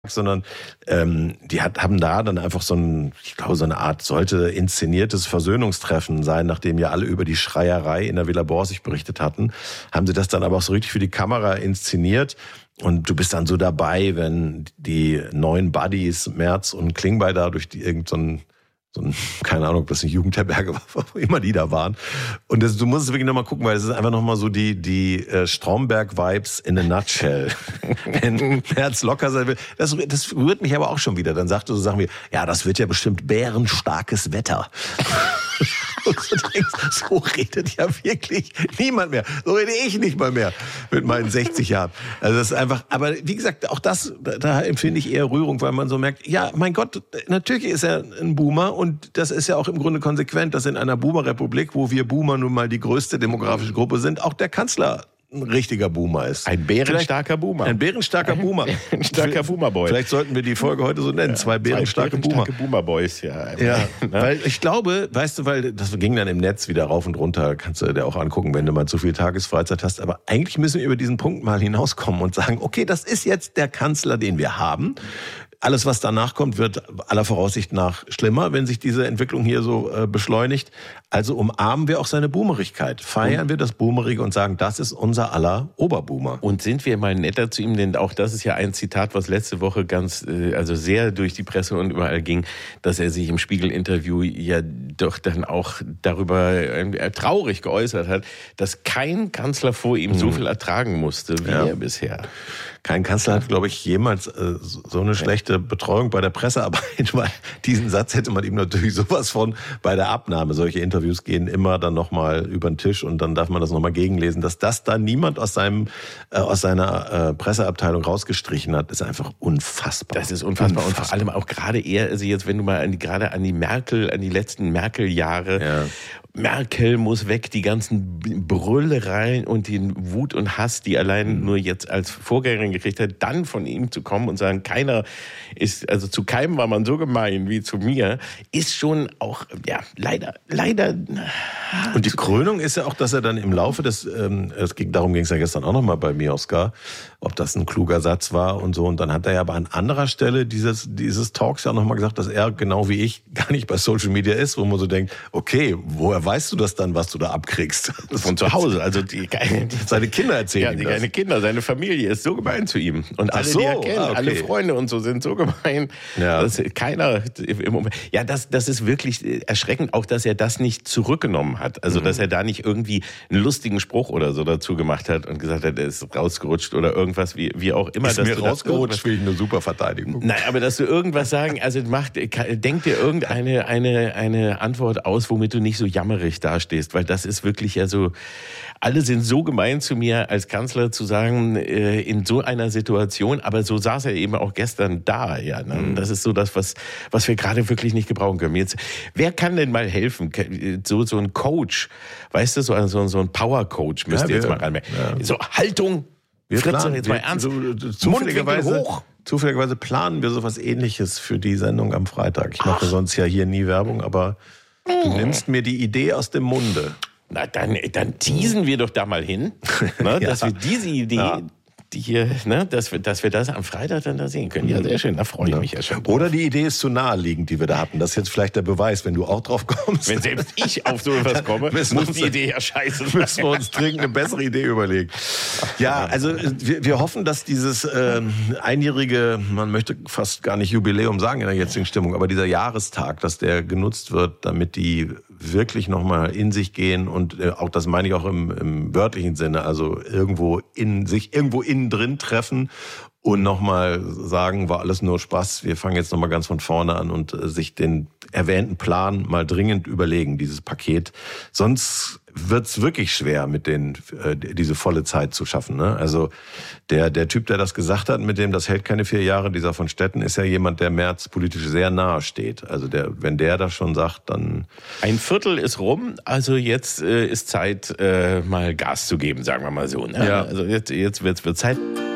sondern haben da dann einfach so eine Art, sollte inszeniertes Versöhnungstreffen sein, nachdem ja alle über die Schreierei in der Villa Borsig berichtet hatten, haben sie das dann aber auch so richtig für die Kamera inszeniert. Und du bist dann so dabei, wenn die neuen Buddies, Merz und Klingbeil da durch keine Ahnung, ob das eine Jugendherberge war, wo immer die da waren. Und du musst es wirklich nochmal gucken, weil es ist einfach nochmal so die Stromberg-Vibes in a nutshell. Wenn Merz locker sein will. Das rührt mich aber auch schon wieder. Dann sagt er so Sachen wie, ja, das wird ja bestimmt bärenstarkes Wetter. Und du denkst, so redet ja wirklich niemand mehr. So rede ich nicht mal mehr mit meinen 60 Jahren. Also das ist einfach, aber wie gesagt, auch da empfinde ich eher Rührung, weil man so merkt, ja, mein Gott, natürlich ist er ein Boomer und das ist ja auch im Grunde konsequent, dass in einer Boomer-Republik, wo wir Boomer nun mal die größte demografische Gruppe sind, auch der Kanzler ein richtiger Boomer ist. Ein bärenstarker Boomer. Ein bärenstarker Boomer. Ein starker Boomerboy. Vielleicht sollten wir die Folge heute so nennen. Zwei bärenstarke Boomer. Boomerboys, ja. Ja, weil ich glaube, weißt du, weil das ging dann im Netz wieder rauf und runter, kannst du dir auch angucken, wenn du mal zu viel Tagesfreizeit hast. Aber eigentlich müssen wir über diesen Punkt mal hinauskommen und sagen, okay, das ist jetzt der Kanzler, den wir haben. Alles, was danach kommt, wird aller Voraussicht nach schlimmer, wenn sich diese Entwicklung hier so beschleunigt. Also umarmen wir auch seine Boomerigkeit. Feiern wir das Boomerige und sagen, das ist unser aller Oberboomer. Und sind wir mal netter zu ihm, denn auch das ist ja ein Zitat, was letzte Woche also sehr durch die Presse und überall ging, dass er sich im Spiegel-Interview ja doch dann auch darüber traurig geäußert hat, dass kein Kanzler vor ihm so viel ertragen musste wie er bisher. Kein Kanzler hat, glaube ich, jemals so eine schlechte Betreuung bei der Pressearbeit, weil diesen Satz hätte man ihm natürlich sowas von bei der Abnahme. Solche Interviews gehen immer dann nochmal über den Tisch und dann darf man das nochmal gegenlesen. Dass das da niemand aus seiner Presseabteilung rausgestrichen hat, ist einfach unfassbar. Das ist unfassbar. Und vor allem auch gerade also jetzt, wenn du mal an die letzten Merkel-Jahre, Merkel muss weg, die ganzen Brüllereien und den Wut und Hass, die allein nur jetzt als Vorgängerin gekriegt hat, dann von ihm zu kommen und sagen, also zu keinem war man so gemein wie zu mir, ist schon auch, ja, leider. Und die Krönung ist ja auch, dass er dann im Laufe darum ging es ja gestern auch nochmal bei mir, Oskar, ob das ein kluger Satz war und so. Und dann hat er ja aber an anderer Stelle dieses Talks ja nochmal gesagt, dass er genau wie ich gar nicht bei Social Media ist, wo man so denkt, okay, woher weißt du das dann, was du da abkriegst? Von zu Hause. Also seine Kinder erzählen ihm das. Seine Kinder, seine Familie ist so gemein zu ihm. Und alle, die er kennt, alle Freunde und so sind so gemein, dass keiner im Moment. Ja, das ist wirklich erschreckend, auch dass er das nicht zurückgenommen hat. Also, dass er da nicht irgendwie einen lustigen Spruch oder so dazu gemacht hat und gesagt hat, er ist rausgerutscht oder irgendwas, wie auch immer. Ist mir rausgerutscht, finde ich eine super Verteidigung. Nein, aber dass du irgendwas sagen, also denk dir eine Antwort aus, womit du nicht so jammerlich dastehst, weil das ist wirklich ja so, alle sind so gemein zu mir als Kanzler zu sagen, in so einer Situation, aber so saß er eben auch gestern da, ja. Ne? Das ist so das, was wir gerade wirklich nicht gebrauchen können. Jetzt, wer kann denn mal helfen? So ein Coach, weißt du, so ein Power-Coach müsst ihr jetzt mal ranmerken. Ja. So, Haltung, Fritze, jetzt mal ernst, Mundwinkel hoch. Zufälligerweise planen wir sowas Ähnliches für die Sendung am Freitag. Ich mache sonst ja hier nie Werbung, aber du nimmst mir die Idee aus dem Munde. Na, dann teasen wir doch da mal hin, ne, dass wir diese Idee, die hier, ne, dass wir das am Freitag dann da sehen können. Ja, sehr schön, da freue ich mich ja schon drauf. Oder die Idee ist zu naheliegend, die wir da hatten. Das ist jetzt vielleicht der Beweis, wenn du auch drauf kommst. Wenn selbst ich auf so etwas komme, muss die Idee ja scheiße sein. Müssen wir uns dringend eine bessere Idee überlegen. Ja, also wir hoffen, dass dieses einjährige, man möchte fast gar nicht Jubiläum sagen in der jetzigen Stimmung, aber dieser Jahrestag, dass der genutzt wird, damit die wirklich nochmal in sich gehen und auch das meine ich auch im wörtlichen Sinne, also sich irgendwo innen drin treffen und nochmal sagen, war alles nur Spaß, wir fangen jetzt nochmal ganz von vorne an und sich den erwähnten Plan mal dringend überlegen, dieses Paket. Sonst wird's wirklich schwer, mit diese volle Zeit zu schaffen. Ne? Also der Typ, der das gesagt hat, mit dem das hält keine 4 Jahre, dieser von Stetten, ist ja jemand, der Merz politisch sehr nahe steht. Also wenn der das schon sagt, dann... Ein Viertel ist rum, also jetzt ist Zeit, mal Gas zu geben, sagen wir mal so. Ne? Ja. Also jetzt wird Zeit...